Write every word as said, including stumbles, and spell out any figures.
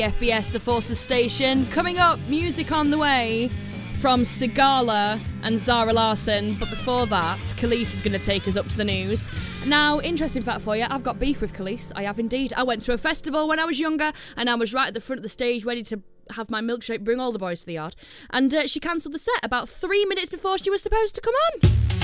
F B S, The Forces Station. Coming up, music on the way from Sigala and Zara Larsson. But before that, Khalees is going to take us up to the news. Now, interesting fact for you, I've got beef with Khalees. I have indeed. I went to a festival when I was younger and I was right at the front of the stage ready to have my milkshake, bring all the boys to the yard. And uh, she cancelled the set about three minutes before she was supposed to come on.